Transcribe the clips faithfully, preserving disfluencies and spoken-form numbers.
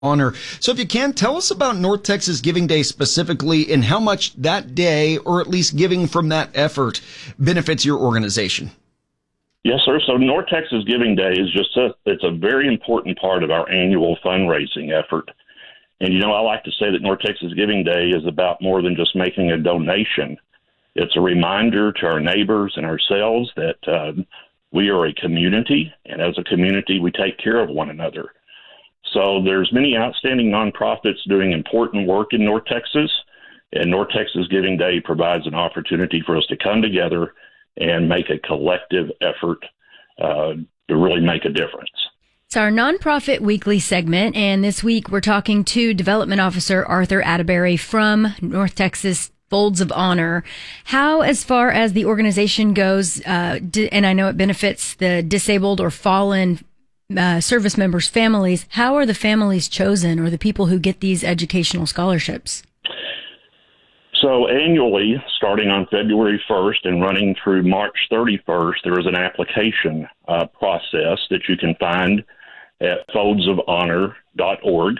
Honor. So if you can, tell us about North Texas Giving Day specifically and how much that day, or at least giving from that effort, benefits your organization. Yes, sir. So North Texas Giving Day is just a, it's a very important part of our annual fundraising effort. And, you know, I like to say that North Texas Giving Day is about more than just making a donation. It's a reminder to our neighbors and ourselves that uh, we are a community, and as a community, we take care of one another. So there's many outstanding nonprofits doing important work in North Texas, and North Texas Giving Day provides an opportunity for us to come together and make a collective effort uh, to really make a difference. It's our Nonprofit Weekly segment, and this week we're talking to Development Officer Arthur Atterbury from North Texas Folds of Honor. How, as far as the organization goes, uh, di- and I know it benefits the disabled or fallen Uh, service members' families, how are the families chosen, or the people who get these educational scholarships? So annually, starting on February first and running through March thirty-first, there is an application uh, process that you can find at folds of honor dot org.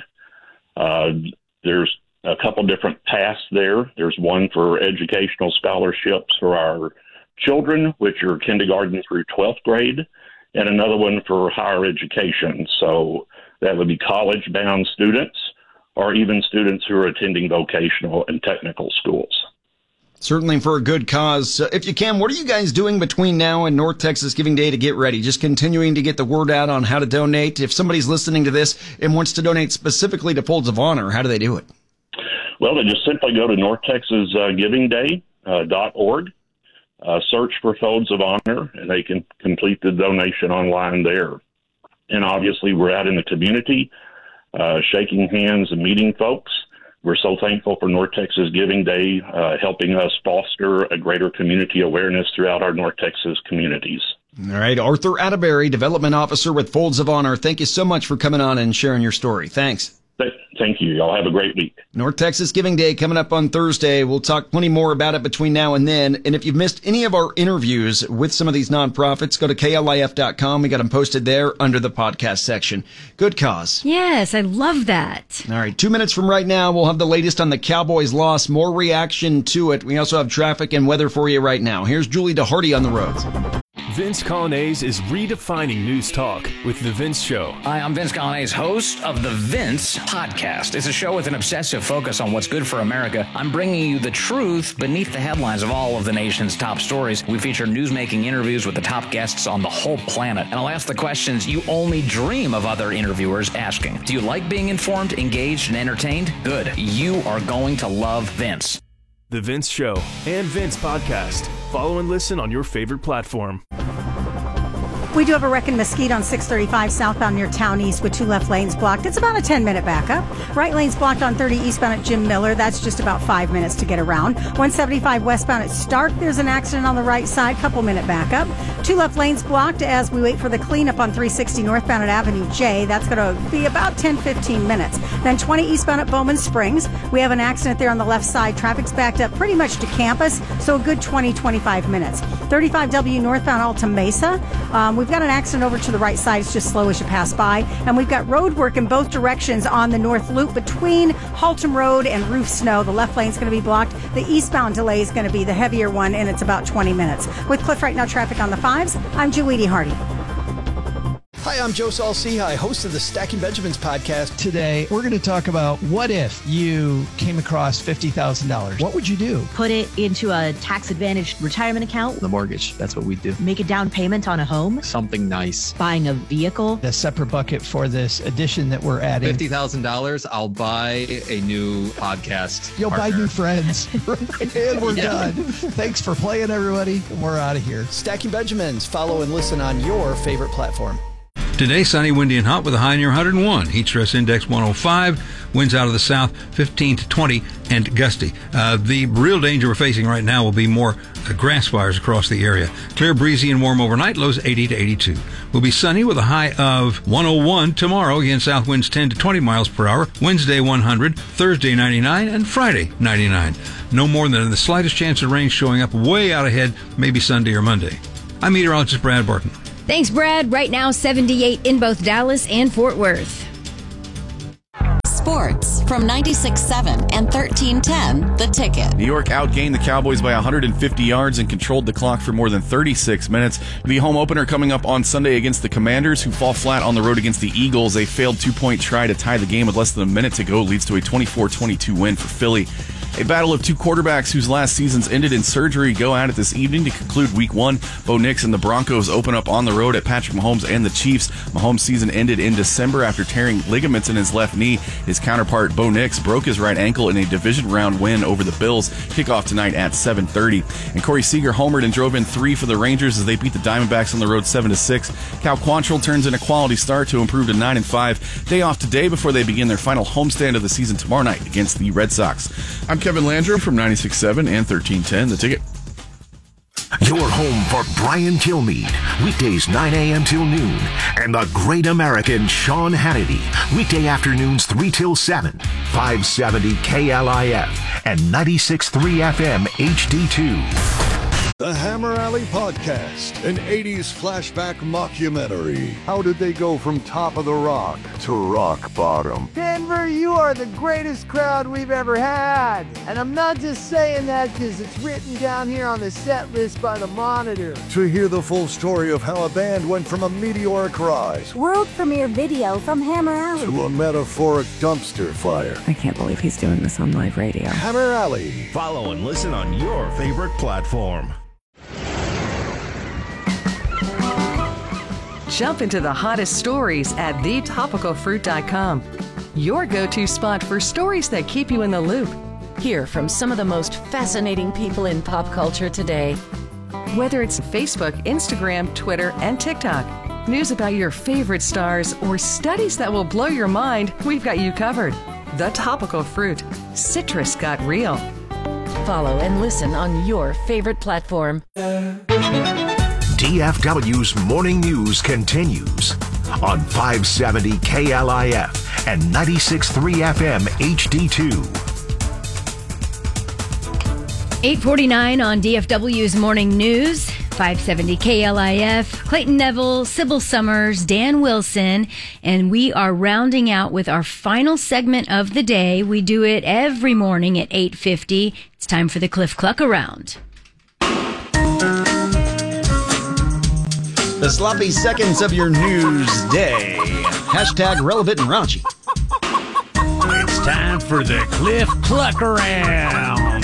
Uh, there's a couple different paths there. There's one for educational scholarships for our children, which are kindergarten through twelfth grade, and another one for higher education. So that would be college-bound students or even students who are attending vocational and technical schools. Certainly for a good cause. Uh, if you can, what are you guys doing between now and North Texas Giving Day to get ready? Just continuing to get the word out on how to donate. If somebody's listening to this and wants to donate specifically to Folds of Honor, how do they do it? Well, they just simply go to north texas giving day dot org. Uh, search for Folds of Honor, and they can complete the donation online there. And obviously, we're out in the community, uh, shaking hands and meeting folks. We're so thankful for North Texas Giving Day, uh, helping us foster a greater community awareness throughout our North Texas communities. All right, Arthur Atterbury, Development Officer with Folds of Honor. Thank you so much for coming on and sharing your story. Thanks. Thank you. Y'all have a great week. North Texas Giving Day coming up on Thursday. We'll talk plenty more about it between now and then. And if you've missed any of our interviews with some of these nonprofits, go to K L I F dot com. We got them posted there under the podcast section. Good cause. Yes, I love that. All right, two minutes from right now, we'll have the latest on the Cowboys loss, more reaction to it. We also have traffic and weather for you right now. Here's Julie DeHardy on the roads. Vince Colonnese is redefining news talk with The Vince Show. Hi, I'm Vince Colonnese, host of The Vince Podcast. It's a show with an obsessive focus on what's good for America. I'm bringing you the truth beneath the headlines of all of the nation's top stories. We feature newsmaking interviews with the top guests on the whole planet. And I'll ask the questions you only dream of other interviewers asking. Do you like being informed, engaged, and entertained? Good. You are going to love Vince. The Vince Show and Vince Podcast. Follow and listen on your favorite platform. We do have a wreck in Mesquite on six thirty-five southbound near Town East with two left lanes blocked. It's about a ten-minute backup. Right lane's blocked on thirty eastbound at Jim Miller. That's just about five minutes to get around. one seventy-five westbound at Stark. There's an accident on the right side. Couple-minute backup. Two left lanes blocked as we wait for the cleanup on three sixty northbound at Avenue J. That's going to be about ten, fifteen minutes. Then twenty eastbound at Bowman Springs. We have an accident there on the left side. Traffic's backed up pretty much to campus, so a good twenty, twenty-five minutes. thirty-five W northbound Alta Mesa. Um, We've got an accident over to the right side. It's just slow as you pass by. And we've got road work in both directions on the North Loop between Haltom Road and Roof Snow. The left lane's going to be blocked. The eastbound delay is going to be the heavier one, and it's about twenty minutes. With Cliff right now, traffic on the fives, I'm Julie DeHardy. Hi, I'm Joe Saul-Sehy, host of the Stacking Benjamins podcast. Today, we're going to talk about what if you came across fifty thousand dollars? What would you do? Put it into a tax-advantaged retirement account. The mortgage, that's what we do. Make a down payment on a home. Something nice. Buying a vehicle. A separate bucket for this addition that we're adding. fifty thousand dollars, I'll buy a new podcast You'll partner. buy new friends. And we're yeah. done. Thanks for playing, everybody. We're out of here. Stacking Benjamins. Follow and listen on your favorite platform. Today, sunny, windy, and hot with a high near one hundred one. Heat stress index one oh five. Winds out of the south fifteen to twenty and gusty. Uh, the real danger we're facing right now will be more uh, grass fires across the area. Clear, breezy, and warm overnight. Lows eighty to eighty-two. Will be sunny with a high of one oh one tomorrow. Again, south winds ten to twenty miles per hour. Wednesday, one hundred. Thursday, ninety-nine. And Friday, ninety-nine. No more than the slightest chance of rain showing up way out ahead, maybe Sunday or Monday. I'm meteorologist Brad Barton. Thanks, Brad. Right now, seventy-eight in both Dallas and Fort Worth. sports from ninety-six point seven and thirteen ten The Ticket. New York outgained the Cowboys by one hundred fifty yards and controlled the clock for more than thirty-six minutes. The home opener coming up on Sunday against the Commanders, who fall flat on the road against the Eagles. A failed two-point try to tie the game with less than a minute to go leads to a twenty-four twenty-two win for Philly. A battle of two quarterbacks whose last seasons ended in surgery go at it this evening to conclude week one. Bo Nix and the Broncos open up on the road at Patrick Mahomes and the Chiefs. Mahomes' season ended in December after tearing ligaments in his left knee. His counterpart, Bo Nix, broke his right ankle in a division round win over the Bills. Kickoff tonight at seven thirty. And Corey Seager homered and drove in three for the Rangers as they beat the Diamondbacks on the road seven to six. Cal Quantrill turns in a quality start to improve to nine and five. Day off today before they begin their final homestand of the season tomorrow night against the Red Sox. I'm Kevin Landrum from ninety-six point seven and thirteen ten The Ticket. Your home for Brian Kilmeade, weekdays nine a.m. till noon, and the great American Sean Hannity, weekday afternoons three till seven, five seventy K L I F and ninety-six point three F M H D two. The Hammer Alley Podcast, an eighties flashback mockumentary. How did they go from top of the rock to rock bottom? Denver, you are the greatest crowd we've ever had. And I'm not just saying that because it's written down here on the set list by the Monitor. To hear the full story of how a band went from a meteoric rise, world premiere video from Hammer Alley, to a metaphoric dumpster fire. I can't believe he's doing this on live radio. Hammer Alley. Follow and listen on your favorite platform. Jump into the hottest stories at the topical fruit dot com. Your go-to spot for stories that keep you in the loop. Hear from some of the most fascinating people in pop culture today. Whether it's Facebook, Instagram, Twitter, and TikTok, news about your favorite stars, or studies that will blow your mind, we've got you covered. The Topical Fruit. Citrus got real. Follow and listen on your favorite platform. D F W's Morning News continues on five seventy K L I F and ninety-six point three F M H D two. eight forty-nine on D F W's Morning News, five seventy K L I F, Clayton Neville, Sybil Summers, Dan Wilson, and we are rounding out with our final segment of the day. We do it every morning at eight fifty. It's time for the Cliff Cluck Around. The sloppy seconds of your news day. Hashtag relevant and raunchy. It's time for the Cliff Cluck Around.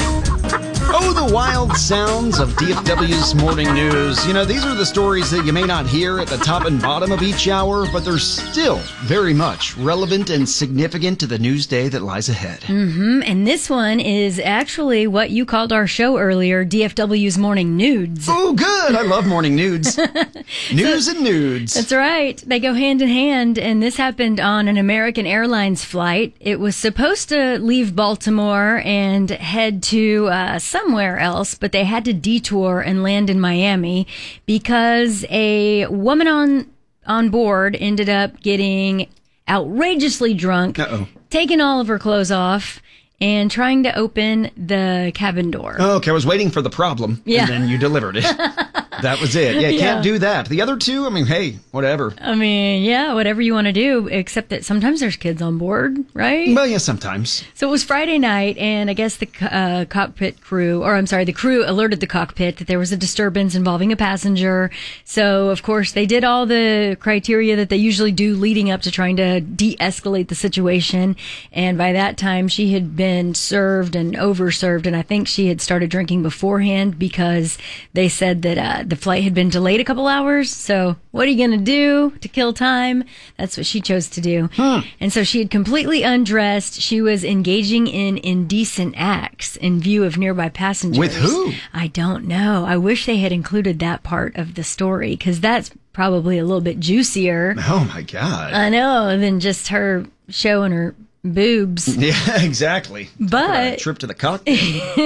Oh, the wild sounds of D F W's Morning News. You know, these are the stories that you may not hear at the top and bottom of each hour, but they're still very much relevant and significant to the news day that lies ahead. Mm-hmm. And this one is actually what you called our show earlier, D F W's Morning Nudes. Oh, good. I love morning nudes. News so, and nudes. That's right. They go hand in hand, and this happened on an American Airlines flight. It was supposed to leave Baltimore and head to uh, somewhere else, but they had to detour and land in Miami because a woman on on board ended up getting outrageously drunk, Uh-oh. taking all of her clothes off, and trying to open the cabin door. Oh, okay, I was waiting for the problem, yeah. and then you delivered it. That was it. Yeah, you yeah. can't do that. The other two, I mean, hey, whatever. I mean, yeah, whatever you want to do, except that sometimes there's kids on board, right? Well, yeah, sometimes. So it was Friday night, and I guess the uh, cockpit crew, or I'm sorry, the crew alerted the cockpit that there was a disturbance involving a passenger. So, of course, they did all the criteria that they usually do leading up to trying to de-escalate the situation. And by that time, she had been served and overserved, and I think she had started drinking beforehand because they said that uh, the flight had been delayed a couple hours. So what are you going to do to kill time? That's what she chose to do. Huh. And so she had completely undressed. She was engaging in indecent acts in view of nearby passengers. With who? I don't know. I wish they had included that part of the story because that's probably a little bit juicier. Oh, my God. I know, than just her showing her boobs. Yeah, exactly. But a trip to the cockpit.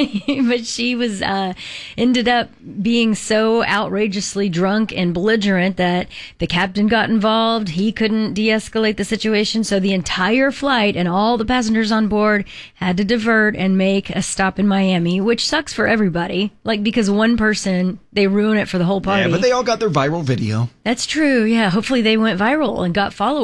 but she was uh, ended up being so outrageously drunk and belligerent that the captain got involved. He couldn't de-escalate the situation, so the entire flight and all the passengers on board had to divert and make a stop in Miami, which sucks for everybody. Like, because one person, they ruin it for the whole party. Yeah, but they all got their viral video. That's true. Yeah, hopefully they went viral and got followers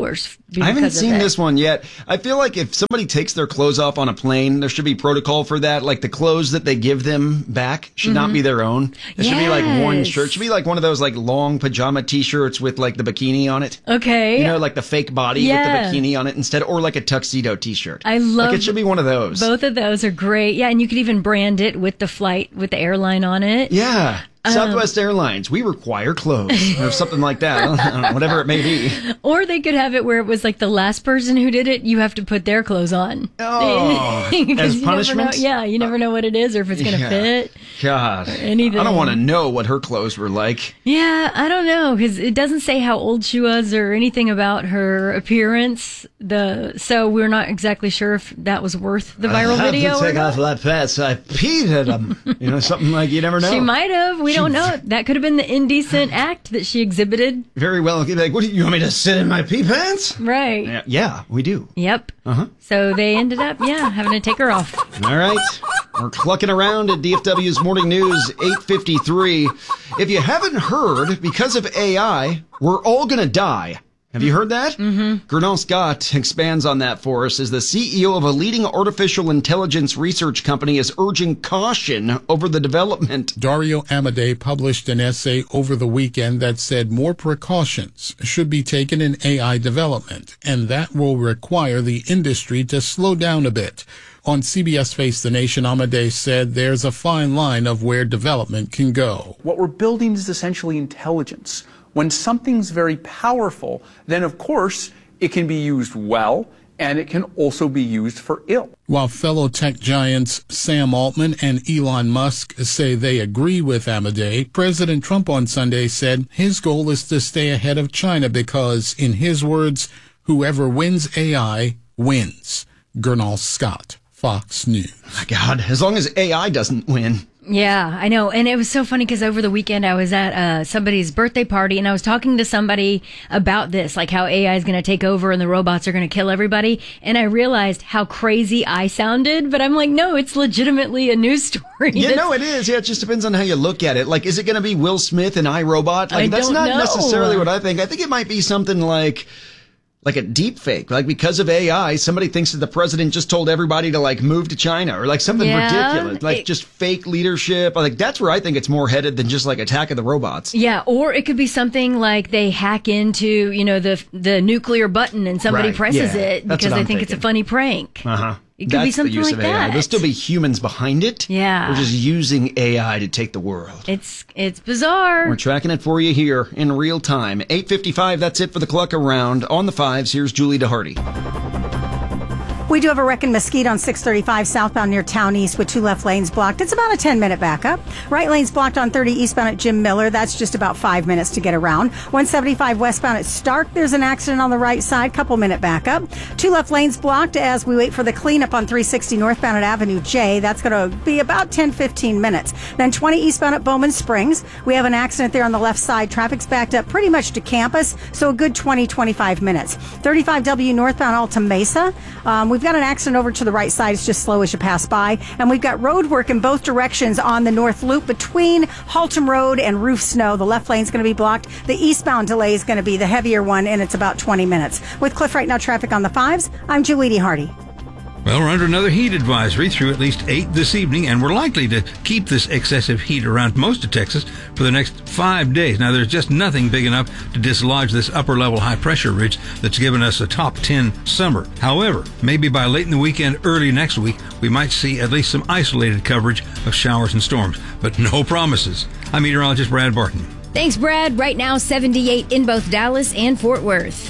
because I haven't of seen it. this one yet. I feel like if somebody takes their clothes off on a plane, there should be protocol for that. Like the clothes that they give them back should not Mhm. be their own. It should be like one Yes. shirt. It should be like one of those like long pajama t-shirts with like the bikini on it. Okay. You know, like the fake body Yeah. with the bikini on it instead, or like a tuxedo t-shirt. I love Like it should be one of those. Both of those are great. Yeah, and you could even brand it with the flight, with the airline on it. Yeah. Um, Southwest Airlines, we require clothes or something like that. I don't know, whatever it may be. Or they could have it where it was like the last person who did it, you have to put their clothes on. Oh, 'Cause as you never know- punishment? yeah, you never know what it is or if it's going to Yeah. fit. God. Anything. I don't want to know what her clothes were like. Yeah, I don't know because it doesn't say how old she was or anything about her appearance. The so we're not exactly sure if that was worth the viral I have video. to or take not. off that pants. I peed at them. You know, something like you never know. She might have. We don't know. That could have been the indecent act that she exhibited. Very well. Like, what do you, you want me to sit in my pee pants? Right. Yeah, yeah, we do. Yep. Uh huh. So they ended up, yeah, having to take her off. All right. We're clucking around at D F W's Morning News eight fifty-three. If you haven't heard, because of A I, we're all going to die. Have you heard that? Mm-hmm. Gernal Scott expands on that for us as the C E O of a leading artificial intelligence research company is urging caution over the development. Dario Amodei published an essay over the weekend that said more precautions should be taken in A I development, and that will require the industry to slow down a bit. On C B S Face the Nation, Amodei said there's a fine line of where development can go. What we're building is essentially intelligence. When something's very powerful, then of course it can be used well, and it can also be used for ill. While fellow tech giants Sam Altman and Elon Musk say they agree with Amodei, President Trump on Sunday said his goal is to stay ahead of China because, in his words, whoever wins A I wins. Gernal Scott, Fox News. My God, as long as A I doesn't win. Yeah, I know. And it was so funny because over the weekend I was at uh, somebody's birthday party and I was talking to somebody about this, like how A I is going to take over and the robots are going to kill everybody. And I realized how crazy I sounded, but I'm like, no, it's legitimately a news story. Yeah, That's- no, it is. Yeah, it just depends on how you look at it. Like, is it going to be Will Smith and iRobot? Like, I that's don't not know. necessarily what I think. I think it might be something like, like a deep fake. Like, because of A I, somebody thinks that the president just told everybody to, like, move to China or, like, something Yeah, ridiculous. Like, it- just fake leadership. Like, that's where I think it's more headed than just, like, Attack of the Robots. Yeah, or it could be something like they hack into, you know, the the nuclear button and somebody Right, presses yeah, it that's because what they I'm think it's a thinking. funny prank. Uh-huh. It could That's be something the use like of A I. that. There'll still be humans behind it. Yeah. We're just using A I to take the world. It's it's bizarre. We're tracking it for you here in real time. eight fifty-five, that's it for the Cluck Around. On the fives, here's Julie DeHardy. We do have a wreck in Mesquite on six thirty-five southbound near Town East with two left lanes blocked. It's about a ten minute backup. Right lane's blocked on thirty eastbound at Jim Miller. That's just about five minutes to get around. one seventy-five westbound at Stark. There's an accident on the right side. Couple minute backup. Two left lanes blocked as we wait for the cleanup on three sixty northbound at Avenue J. That's going to be about ten, fifteen minutes. Then twenty eastbound at Bowman Springs. We have an accident there on the left side. Traffic's backed up pretty much to campus. So a good twenty, twenty-five minutes. thirty-five W northbound Alta Mesa. Um, we've got an accident over to the right side. It's just slow as you pass by. And we've got road work in both directions on the north loop between Haltom Road and Roof Snow. The left lane's going to be blocked. The eastbound delay is going to be the heavier one, and it's about twenty minutes. With Cliff Right Now traffic on the fives, I'm Julie DeHardy. Well, we're under another heat advisory through at least eight this evening, and we're likely to keep this excessive heat around most of Texas for the next five days. Now, there's just nothing big enough to dislodge this upper-level high-pressure ridge that's given us a top ten summer. However, maybe by late in the weekend, early next week, we might see at least some isolated coverage of showers and storms, but no promises. I'm meteorologist Brad Barton. Thanks, Brad. Right now, seventy-eight in both Dallas and Fort Worth.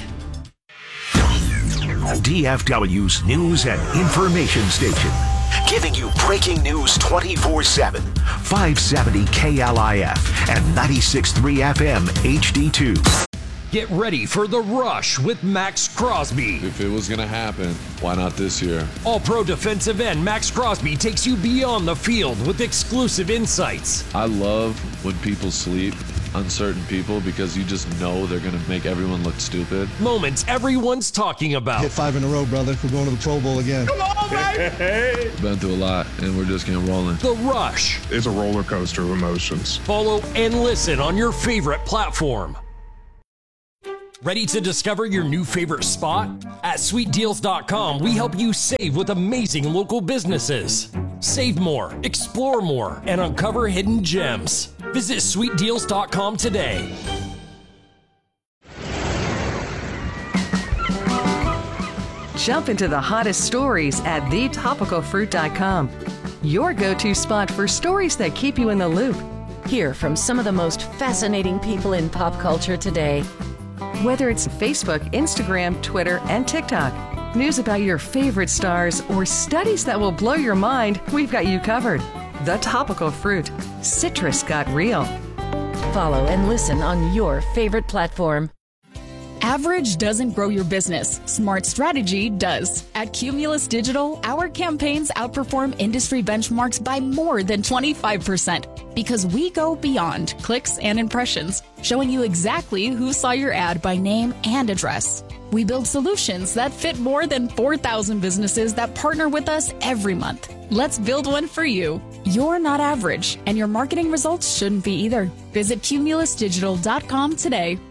D F W's news and information station, giving you breaking news twenty-four seven. five seventy K L I F and ninety-six point three F M H D two. Get ready for The Rush with Max Crosby. If it was going to happen, why not this year? All-pro defensive end Max Crosby takes you beyond the field with exclusive insights. I love when people sleep, uncertain people, because you just know they're going to make everyone look stupid. Moments everyone's talking about. Hit five in a row, brother. We're going to the Pro Bowl again. Come on, baby! Been through a lot, and we're just getting rolling. The Rush. It's a roller coaster of emotions. Follow and listen on your favorite platform. Ready to discover your new favorite spot? At sweet deals dot com, we help you save with amazing local businesses. Save more, explore more, and uncover hidden gems. Visit sweet deals dot com today. Jump into the hottest stories at the topical fruit dot com. Your go-to spot for stories that keep you in the loop. Hear from some of the most fascinating people in pop culture today. Whether it's Facebook, Instagram, Twitter, and TikTok, news about your favorite stars, or studies that will blow your mind, we've got you covered. The Topical Fruit. Citrus got real. Follow and listen on your favorite platform. Average doesn't grow your business. Smart strategy does. At Cumulus Digital, our campaigns outperform industry benchmarks by more than twenty-five percent because we go beyond clicks and impressions, showing you exactly who saw your ad by name and address. We build solutions that fit more than four thousand businesses that partner with us every month. Let's build one for you. You're not average, and your marketing results shouldn't be either. Visit cumulus digital dot com today.